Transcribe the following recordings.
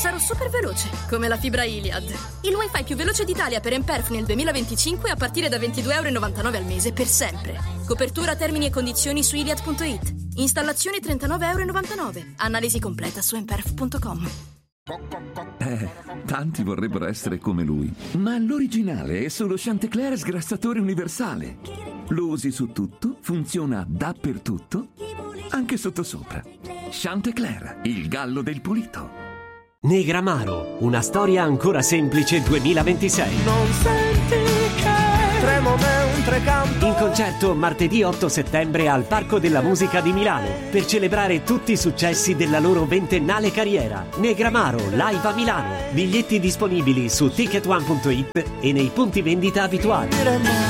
Sarò super veloce, come la fibra Iliad. Il wifi più veloce d'Italia per Emperf nel 2025 a partire da €22,99 al mese per sempre. Copertura, termini e condizioni su iliad.it. Installazione €39,99. Analisi completa su emperf.com. Tanti vorrebbero essere come lui, ma l'originale è solo Chantecler sgrassatore universale. Lo usi su tutto, funziona dappertutto, anche sottosopra. Chantecler, il gallo del pulito. Negramaro, una storia ancora semplice 2026. Non senti che tremo mentre canto. In concerto martedì 8 settembre al Parco della Musica di Milano per celebrare tutti i successi della loro ventennale carriera. Negramaro live a Milano. Biglietti disponibili su ticketone.it e nei punti vendita abituali.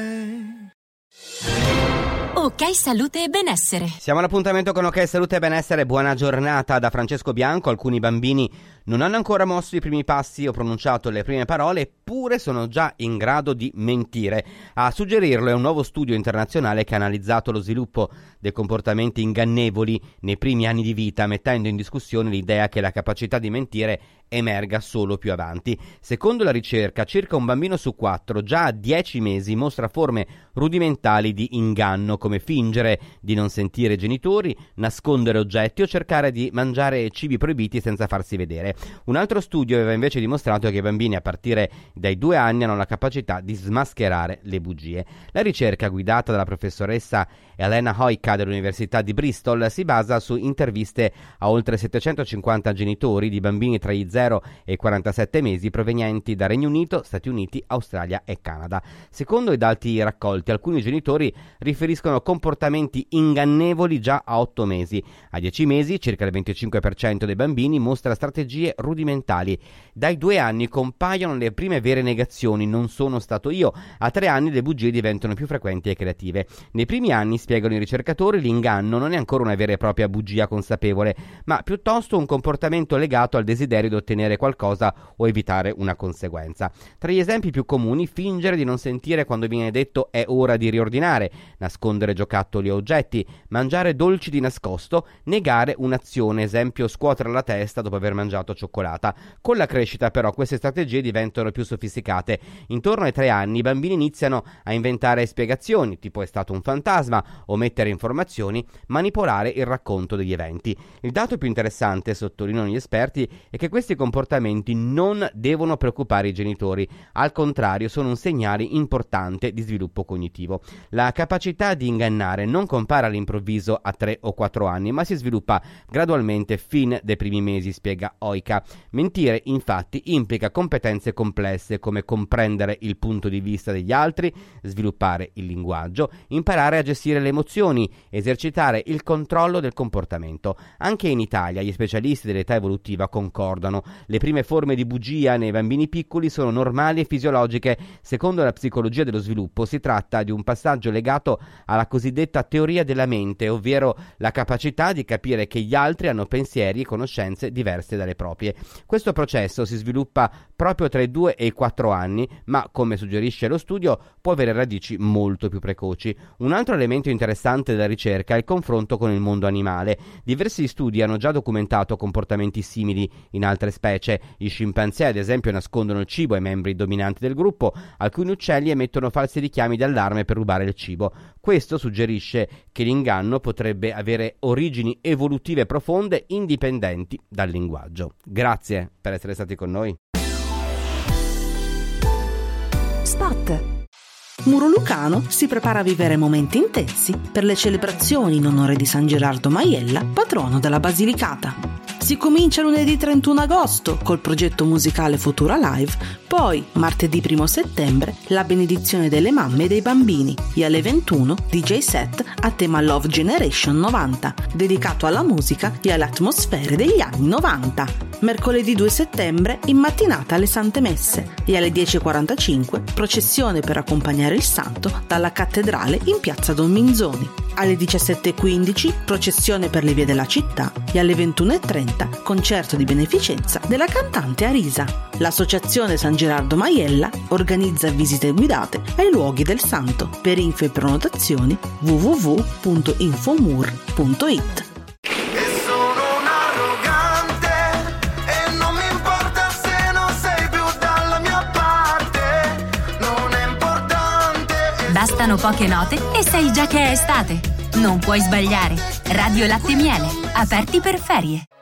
Ok Salute e Benessere. Siamo all'appuntamento con Ok Salute e Benessere. Buona giornata da Francesco Bianco. Alcuni bambini non hanno ancora mosso i primi passi o pronunciato le prime parole, eppure sono già in grado di mentire. A suggerirlo è un nuovo studio internazionale che ha analizzato lo sviluppo dei comportamenti ingannevoli nei primi anni di vita, mettendo in discussione l'idea che la capacità di mentire emerga solo più avanti. Secondo la ricerca, circa un bambino su 4 già a 10 mesi mostra forme rudimentali di inganno, come fingere di non sentire i genitori, nascondere oggetti o cercare di mangiare cibi proibiti senza farsi vedere. Un altro studio aveva invece dimostrato che i bambini a partire dai 2 anni hanno la capacità di smascherare le bugie. La ricerca, guidata dalla professoressa Elena Hoyka dell'Università di Bristol, si basa su interviste a oltre 750 genitori di bambini tra i 0 e 47 mesi provenienti da Regno Unito, Stati Uniti, Australia e Canada. Secondo i dati raccolti, alcuni genitori riferiscono comportamenti ingannevoli già a 8 mesi. A 10 mesi, circa il 25% dei bambini mostra strategie rudimentali. Dai 2 anni compaiono le prime vere negazioni, non sono stato io. A 3 anni le bugie diventano più frequenti e creative. Nei primi anni, spiegano i ricercatori, l'inganno non è ancora una vera e propria bugia consapevole, ma piuttosto un comportamento legato al desiderio di ottenere qualcosa o evitare una conseguenza. Tra gli esempi più comuni, fingere di non sentire quando viene detto è ora di riordinare, nascondere giocattoli o oggetti, mangiare dolci di nascosto, negare un'azione, esempio scuotere la testa dopo aver mangiato cioccolata. Con la crescita però queste strategie diventano più sofisticate. Intorno ai 3 anni i bambini iniziano a inventare spiegazioni, tipo è stato un fantasma, omettere informazioni, manipolare il racconto degli eventi. Il dato più interessante, sottolineano gli esperti, è che questi comportamenti non devono preoccupare i genitori, al contrario sono un segnale importante di sviluppo cognitivo. La capacità di ingannare non compare all'improvviso a 3 o 4 anni, ma si sviluppa gradualmente fin dai primi mesi, spiega Hoyka. Mentire, infatti, implica competenze complesse come comprendere il punto di vista degli altri, sviluppare il linguaggio, imparare a gestire le emozioni, esercitare il controllo del comportamento. Anche in Italia gli specialisti dell'età evolutiva concordano. Le prime forme di bugia nei bambini piccoli sono normali e fisiologiche. Secondo la psicologia dello sviluppo si tratta di un passaggio legato alla cosiddetta teoria della mente, ovvero la capacità di capire che gli altri hanno pensieri e conoscenze diverse dalle proprie. Questo processo si sviluppa proprio tra i 2 e i 4 anni, ma come suggerisce lo studio può avere radici molto più precoci. Un altro elemento interessante della ricerca è il confronto con il mondo animale. Diversi studi hanno già documentato comportamenti simili in altre specie. Gli scimpanzé, ad esempio, nascondono il cibo ai membri dominanti del gruppo. Alcuni uccelli emettono falsi richiami d'allarme per rubare il cibo. Questo suggerisce che l'inganno potrebbe avere origini evolutive profonde indipendenti dal linguaggio. Grazie per essere stati con noi. Spot. Muro Lucano si prepara a vivere momenti intensi per le celebrazioni in onore di San Gerardo Maiella, patrono della Basilicata. Si comincia lunedì 31 agosto col progetto musicale Futura Live, poi martedì 1 settembre la benedizione delle mamme e dei bambini e alle 21 DJ set a tema Love Generation 90, dedicato alla musica e alle atmosfere degli anni 90. Mercoledì 2 settembre in mattinata alle Sante Messe e alle 10:45 processione per accompagnare il santo dalla cattedrale in piazza Don Minzoni. Alle 17:15 processione per le vie della città e alle 21:30 concerto di beneficenza della cantante Arisa. L'associazione San Gerardo Maiella organizza visite guidate ai luoghi del santo. Per info e prenotazioni www.infomur.it. E sono un arrogante e non mi Bastano poche note e sai già che è estate. Non puoi sbagliare. Radio Latte Miele, aperti per ferie.